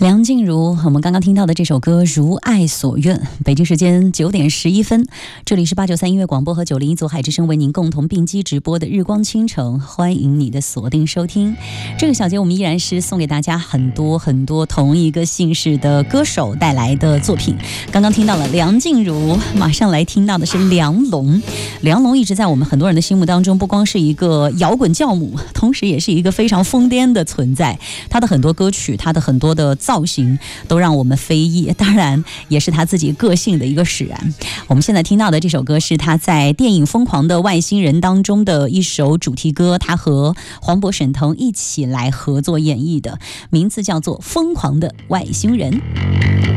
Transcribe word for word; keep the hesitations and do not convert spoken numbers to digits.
梁静茹，我们刚刚听到的这首歌《如爱所愿》。北京时间九点十一分，这里是八九三音乐广播和九零一左海之声为您共同并机直播的日光倾城，欢迎你的锁定收听。这个小节我们依然是送给大家很多很多同一个姓氏的歌手带来的作品。刚刚听到了梁静茹，马上来听到的是梁龙。梁龙一直在我们很多人的心目当中，不光是一个摇滚教母，同时也是一个非常疯癫的存在。他的很多歌曲，他的很多的造型都让我们非议，当然也是他自己个性的一个使然。我们现在听到的这首歌是他在电影《疯狂的外星人》当中的一首主题歌，他和黄渤、沈腾一起来合作演绎的，名字叫做《疯狂的外星人》。